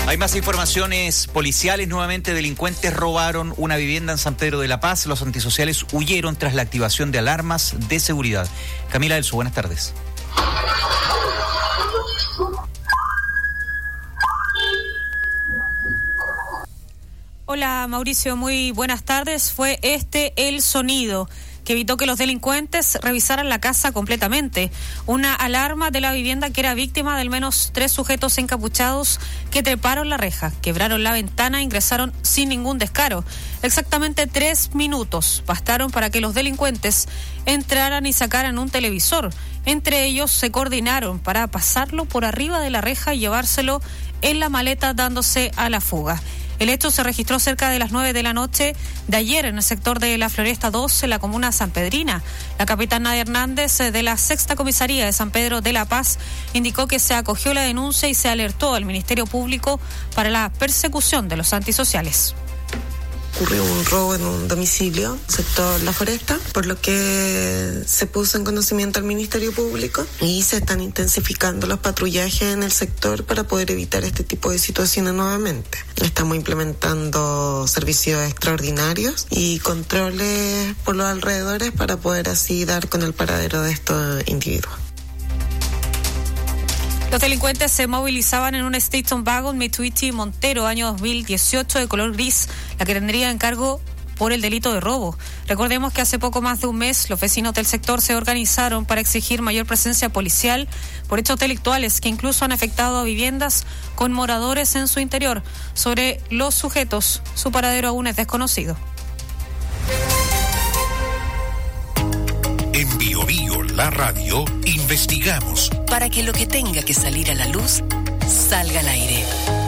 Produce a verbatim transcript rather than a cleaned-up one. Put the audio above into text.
Hay más informaciones policiales. Nuevamente, delincuentes robaron una vivienda en San Pedro de la Paz. Los antisociales huyeron tras la activación de alarmas de seguridad. Camila Elso, buenas tardes. Hola Mauricio, muy buenas tardes. Fue este el sonido que evitó que los delincuentes revisaran la casa completamente. Una alarma de la vivienda que era víctima de al menos tres sujetos encapuchados que treparon la reja, quebraron la ventana e ingresaron sin ningún descaro. Exactamente tres minutos bastaron para que los delincuentes entraran y sacaran un televisor. Entre ellos se coordinaron para pasarlo por arriba de la reja y llevárselo en la maleta, dándose a la fuga. El hecho se registró cerca de las nueve de la noche de ayer en el sector de la Floresta dos, en la comuna sanpedrina. La capitana Nadia Hernández de la Sexta Comisaría de San Pedro de la Paz indicó que se acogió la denuncia y se alertó al Ministerio Público para la persecución de los antisociales. Ocurrió un robo en un domicilio, sector La Floresta, por lo que se puso en conocimiento al Ministerio Público y se están intensificando los patrullajes en el sector para poder evitar este tipo de situaciones nuevamente. Estamos implementando servicios extraordinarios y controles por los alrededores para poder así dar con el paradero de estos individuos. Los delincuentes se movilizaban en una Station Wagon Mitsubishi Montero año dos mil dieciocho de color gris, la que tendría encargo por el delito de robo. Recordemos que hace poco más de un mes los vecinos del sector se organizaron para exigir mayor presencia policial por hechos delictuales que incluso han afectado a viviendas con moradores en su interior. Sobre los sujetos, su paradero aún es desconocido. En Bio Bio, la radio, investigamos para que lo que tenga que salir a la luz salga al aire.